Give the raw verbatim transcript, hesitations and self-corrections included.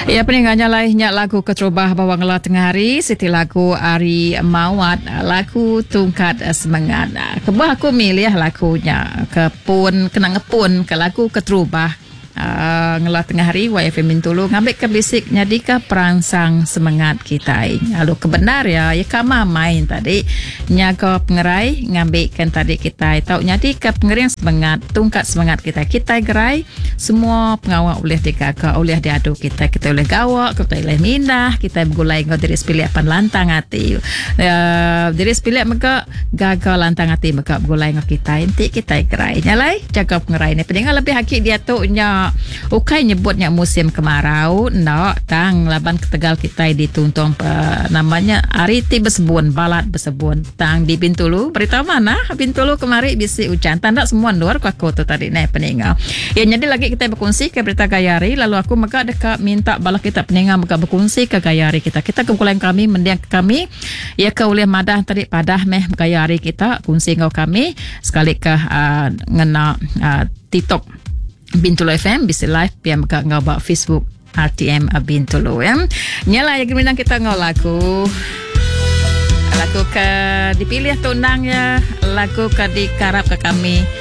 Ya, peninggalnya lainnya lagu Keterubah Bawang La Tengah Hari, Siti lagu Ari Mawat, lagu Tungkat Semangat. Kebah aku milih lagunya Kepun, kena ngepun ke lagu Keterubah. Uh, ngelah tengah hari Y F M Bintulu ngambil ke bisik nyadika perangsang semangat kita. Lalu kebenar ya ya kama main tadi nyaga pengerai ngambilkan tadi kita tahu nyadika pengerian semangat tungkat semangat kita kita gerai semua pengawal oleh dikaka oleh diadu kita kita oleh gawak kita oleh mindah kita bergulai ngau diri sepilih pan lantang hati uh, diri sepilih maka gagal lantang hati maka bergulai ngau kita inti kita gerai nyalai jaga pengerai ni peninggal lebih hakik dia tu nya ukai nyebutnya musim kemarau nak tang laban ketegal kita dituntun uh, namanya ariti bersebun balat bersebun tang di Bintulu berita mana Bintulu kemari bisi hujan tanda semua luar aku tu tadi naik peninggal ya jadi lagi kita berkongsi ke berita Gayari lalu aku maka dekat minta bala kita peninggal maka berkongsi ke Gayari kita kita kumpulan kami mendiang kami ya ke oleh madah tadi padah meh Gayari kita kongsi ngau kami sekali ke uh, ngena uh, TikTok Bintulu F M bisa live biar mereka ngau Facebook R T M Bintulu ya. Nyala yang minang kita ngau lagu lagu ke dipilih tu undang ya lagu ke dikarap ke kami